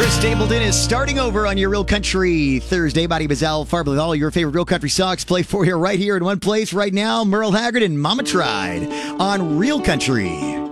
Chris Stapleton is starting over on your Real Country Thursday. Body Bazal, Farb with all your favorite Real Country songs play for you right here in one place right now. Merle Haggard and Mama Tried on Real Country.